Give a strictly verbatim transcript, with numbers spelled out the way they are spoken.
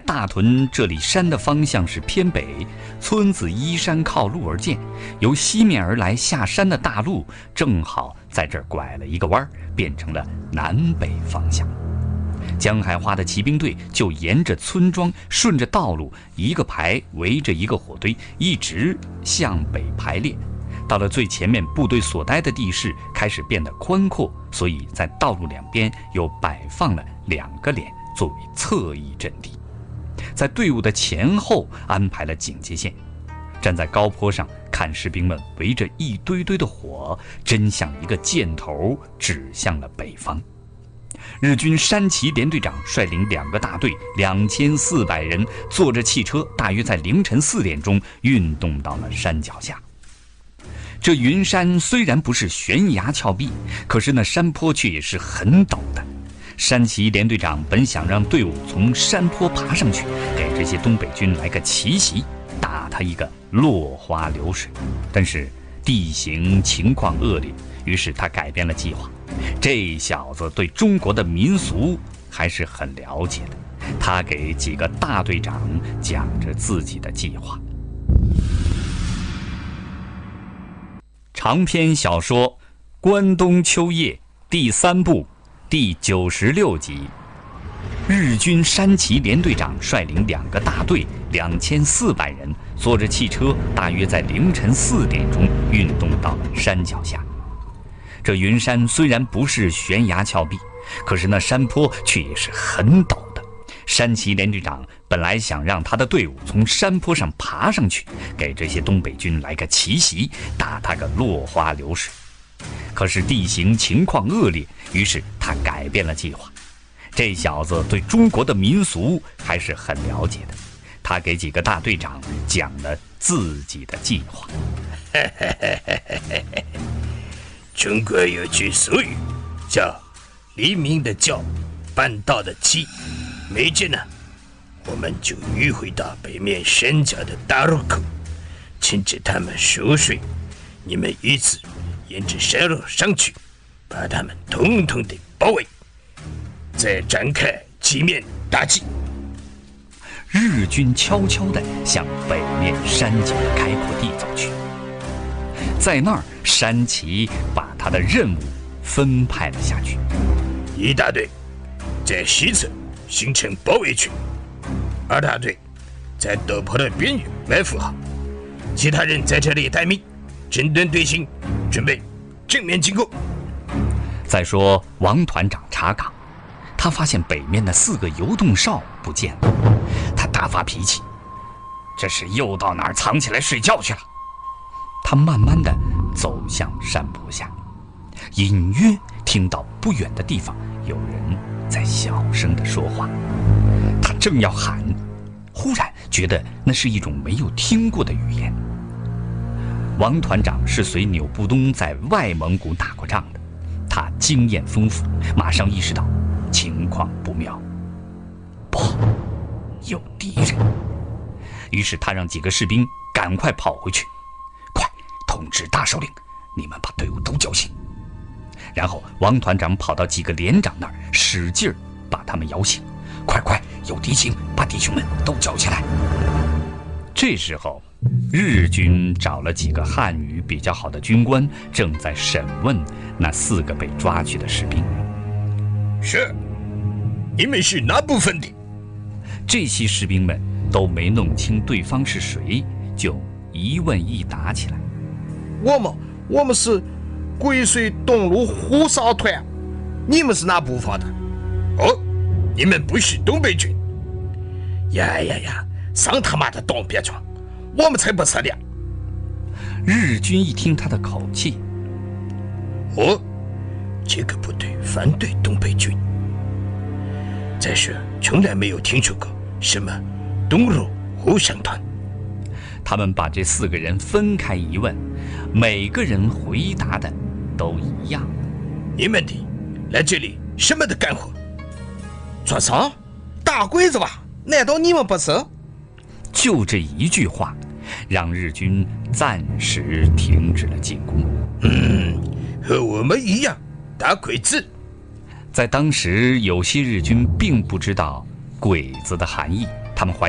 大屯这里山的方向是偏北，村子依山靠路而建，由西面而来下山的大路正好在这儿拐了一个弯，变成了南北方向。江海花的骑兵队就沿着村庄，顺着道路一个排围着一个火堆，一直向北排列。到了最前面，部队所待的地势开始变得宽阔，所以在道路两边又摆放了两个连作为侧翼阵地。在队伍的前后安排了警戒线。站在高坡上看士兵们围着一堆堆的火，真像一个箭头指向了北方。日军山崎连队长率领两个大队两千四百人，坐着汽车，大约在凌晨四点钟运动到了山脚下。这云山虽然不是悬崖峭壁，可是那山坡却也是很陡的。山崎连队长本想让队伍从山坡爬上去，给这些东北军来个奇袭，打他一个落花流水，但是地形情况恶劣，于是他改变了计划。这小子对中国的民俗还是很了解的，他给几个大队长讲着自己的计划。长篇小说《关东秋夜》第三部第九十六集。日军山崎连队长率领两个大队两千四百人，坐着汽车，大约在凌晨四点钟运动到了山脚下。这云山虽然不是悬崖峭壁，可是那山坡却也是很陡的。山崎连队长本来想让他的队伍从山坡上爬上去，给这些东北军来个奇袭，打他个落花流水。可是地形情况恶劣，于是他改变了计划。这小子对中国的民俗还是很了解的，他给几个大队长讲了自己的计划。 中国有句俗语叫黎明的叫，半道的鸡。没见呢，我们就迂回到北面山脚的大路口，趁着他们熟睡，你们依次沿着山路上去，把他们统统的包围，再展开几面打击。 日军悄悄地向北面山脚的开阔地走去，在那儿山崎把他的任务分派了下去。 一大队在西侧形成包围区，二大队在陡坡的边缘埋伏好，其他人在这里待命，整顿队形，准备正面进攻。 再说王团长查岗，他发现北面的四个游动哨不见了，他大发脾气，这是又到哪儿藏起来睡觉去了。他慢慢地走向山坡下，隐约听到不远的地方有人在小声地说话。他正要喊，忽然觉得那是一种没有听过的语言。王团长是随钮步东在外蒙古打过仗的，他经验丰富，马上意识到情况不妙，不，有敌人。于是他让几个士兵赶快跑回去，快通知大首领，你们把队伍都叫醒。然后王团长跑到几个连长那儿，使劲儿把他们摇醒，快快，有敌情，把弟兄们都叫起来。这时候日军找了几个汉语比较好的军官，正在审问那四个被抓去的士兵。 是，你们是哪部分的？ 这些士兵们都没弄清对方是谁，就一问一答起来。 我们我们是归绥东路护哨团，你们是哪部分的？ 哦，你们不是东北军？ 呀呀呀，上他妈的东北军，我们才不是的。 日军一听他的口气， 哦，这个部队反对东北军。再说，从来没有听说过什么东路护哨团。 他们把这四个人分开一问，每个人回答的都一样。 你们的来这里什么的干活？ 做啥？打鬼子吧？难道你们不是？ 就这一句话，让日军暂时停止了进攻。 嗯，和我们一样，打鬼子。 在当时，有些日军并不知道鬼子的含义， 他们怀